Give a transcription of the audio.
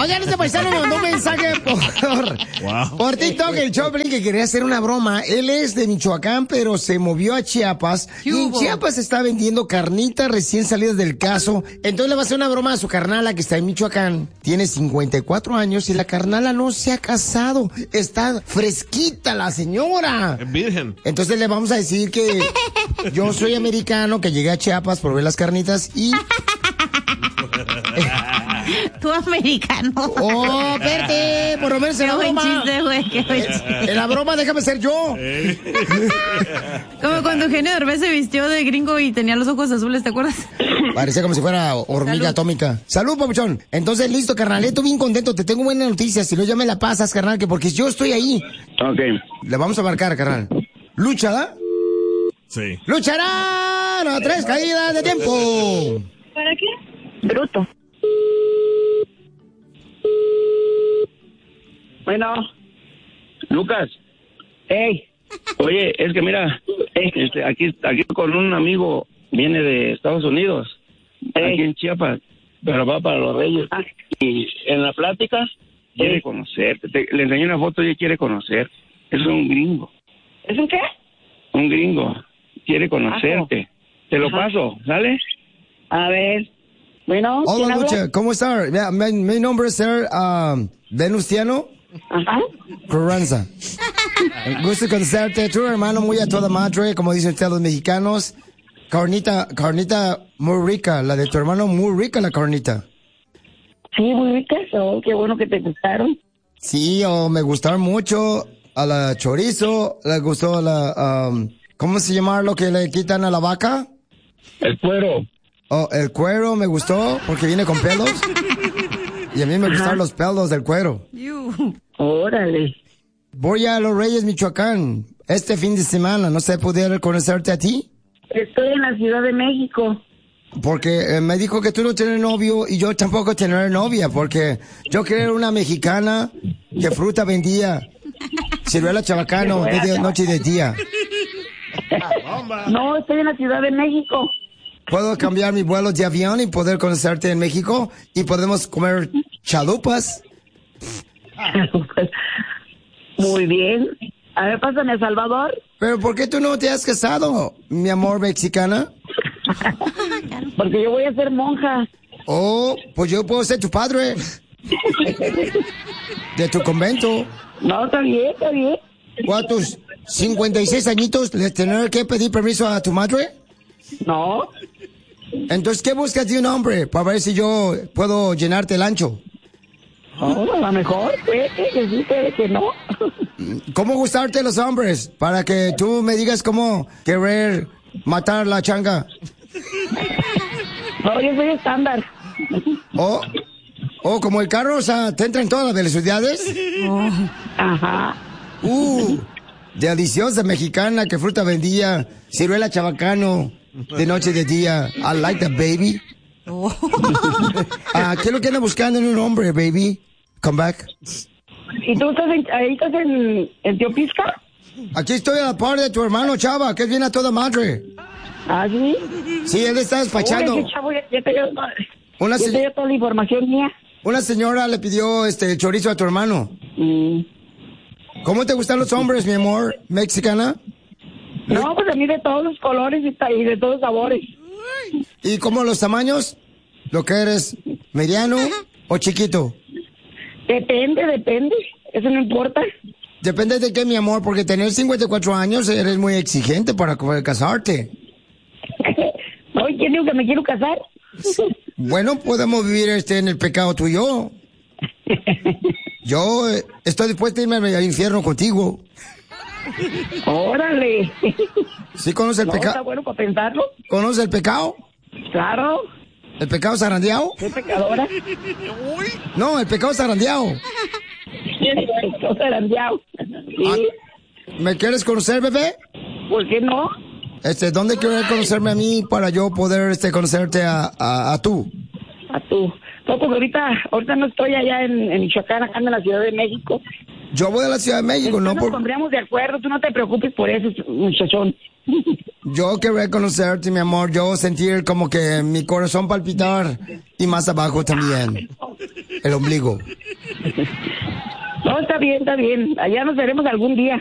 Oigan, este paisano me mandó un mensaje por TikTok, el Choplin, que quería hacer una broma. Él es de Michoacán, pero se movió a Chiapas. Y en Chiapas está vendiendo carnitas recién salidas del caso. Entonces le va a hacer una broma a su carnala que está en Michoacán. Tiene 54 años y la carnala no se ha casado. Está fresquita la señora. Es virgen. Entonces le vamos a decir que yo soy americano, que llegué a Chiapas por ver las carnitas y... Tú americano. Oh, espérate, por lo menos en la broma. Qué buen chiste, güey, qué buen chiste. En la broma déjame ser yo. Como cuando Eugenio Derbez se vistió de gringo y tenía los ojos azules, ¿te acuerdas? Parecía como si fuera hormiga atómica. Salud, papuchón. Entonces, listo, carnalito, bien contento. Te tengo buena noticia. Si no, ya me la pasas, carnal, que porque yo estoy ahí. Ok. Le vamos a marcar, carnal. ¿Lucha, da? Sí. ¡Lucharán a 3 caídas de tiempo! ¿Para qué? Bruto. Bueno. Lucas. Hey. Oye, es que mira, aquí con un amigo, viene de Estados Unidos, aquí en Chiapas, pero va para los Reyes. Y en la plática quiere conocerte. Le enseñé una foto y quiere conocer. Es un gringo. ¿Es un qué? Un gringo. Quiere conocerte. Te lo paso, ¿sale? A ver. Bueno, hola, Lucha, ¿cómo está? Mi nombre es Venustiano. Ajá. Carranza. Gusto de conocerte, tu hermano muy a toda madre, como dicen ustedes los mexicanos. Carnita muy rica, la de tu hermano muy rica la carnita. Sí, muy rica, qué bueno que te gustaron. Sí, me gustaron mucho a la chorizo, le gustó a la, ¿cómo se llama lo que le quitan a la vaca? El cuero. Oh, el cuero me gustó porque viene con pelos. Y a mí me gustaron los pelos del cuero. Órale. Voy a Los Reyes, Michoacán, este fin de semana. ¿No sé, pudiera conocerte a ti? Estoy en la Ciudad de México. Porque me dijo que tú no tienes novio y yo tampoco tener novia. Porque yo quería una mexicana que fruta vendía. Ciruela chabacano, de noche y de día. No, estoy en la Ciudad de México. Puedo cambiar mi vuelo de avión y poder conocerte en México y podemos comer chalupas. Muy bien. A ver, pásame a Salvador. Pero ¿por qué tú no te has casado, mi amor mexicana? Porque yo voy a ser monja. Oh, pues yo puedo ser tu padre. De tu convento. No, está bien, está bien. ¿Cuántos? 56 añitos, ¿le tener que pedir permiso a tu madre? No. Entonces, ¿qué buscas de un hombre? Para ver si yo puedo llenarte el ancho. Oh, a lo mejor, puede que sí, puede que no. ¿Cómo gustarte los hombres? Para que tú me digas cómo querer matar la changa. No, yo soy estándar. Oh, como el carro, o sea, ¿te entra en todas las velocidades? Oh. Ajá. Deliciosa mexicana, que fruta vendía, ciruela chabacano, de noche y de día. I like that, baby. ¿Qué es lo que anda buscando en un hombre, baby? Come back. ¿Y tú estás en Teopisca? Aquí estoy a la par de tu hermano Chava, que es bien a toda madre. ¿Ah, sí? Sí, él está despachando. Oye, chavo, ya te dio toda la información mía. Una señora le pidió chorizo a tu hermano. ¿Cómo te gustan los hombres, mi amor, mexicana? No, pues a mí de todos los colores y de todos los sabores. ¿Y cómo los tamaños? ¿Lo que eres, mediano o chiquito? Depende. Eso no importa. Depende de qué, mi amor, porque tener 54 años eres muy exigente para poder casarte. Oye, ¿quién dijo que me quiero casar? Bueno, podemos vivir en el pecado tú y yo. Yo estoy dispuesto a irme al infierno contigo. Órale. ¿Sí conoce el pecado? Está bueno para pensarlo. ¿Conoce el pecado? Claro. ¿El pecado zarandeado? ¿Qué pecadora? No, el pecado zarandeado. El pecado zarandeado. Sí. ¿Me quieres conocer, bebé? ¿Por qué no? ¿Dónde quieres conocerme a mí para yo poder conocerte a tú? A tú. No, pues ahorita no estoy allá en Michoacán, acá en la Ciudad de México. Yo voy a la Ciudad de México, no nos pondríamos de acuerdo, tú no te preocupes por eso, muchachón. Yo quería conocerte, mi amor, yo sentir como que mi corazón palpitar y más abajo también. el ombligo. No, está bien, está bien. Allá nos veremos algún día.